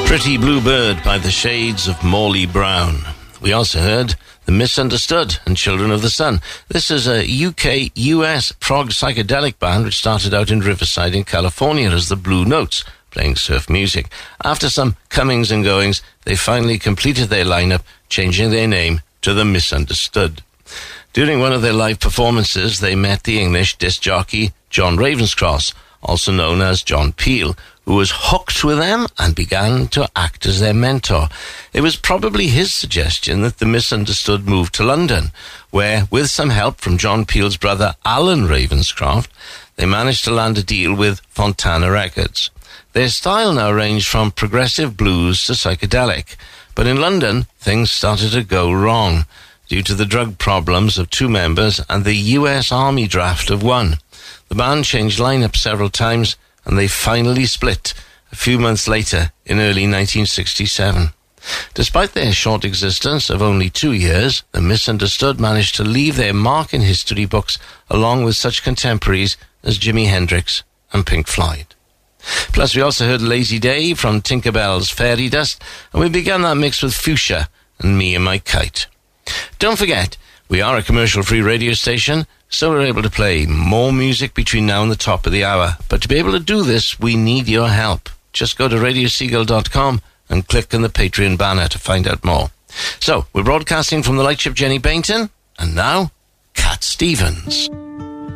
Pretty Bluebird by the Shades of Morley Brown. We also heard The Misunderstood and Children of the Sun. This is a UK-US prog psychedelic band which started out in Riverside in California as the Blue Notes, playing surf music. After some comings and goings, they finally completed their lineup, changing their name to The Misunderstood. During one of their live performances, they met the English disc jockey John Ravenscross, also known as John Peel, who was hooked with them and began to act as their mentor. It was probably his suggestion that The Misunderstood moved to London, where, with some help from John Peel's brother Alan Ravenscroft, they managed to land a deal with Fontana Records. Their style now ranged from progressive blues to psychedelic, but in London, things started to go wrong due to the drug problems of two members and the US Army draft of one. The band changed lineup several times, and they finally split a few months later in early 1967. Despite their short existence of only 2 years, The Misunderstood managed to leave their mark in history books along with such contemporaries as Jimi Hendrix and Pink Floyd. Plus, we also heard Lazy Day from Tinkerbell's Fairy Dust, and we began that mix with Fuchsia and Me and My Kite. Don't forget, we are a commercial-free radio station, so we're able to play more music between now and the top of the hour. But to be able to do this, we need your help. Just go to radioseagull.com and click on the Patreon banner to find out more. So, we're broadcasting from the Lightship Jenny Bainton, and now, Cat Stevens.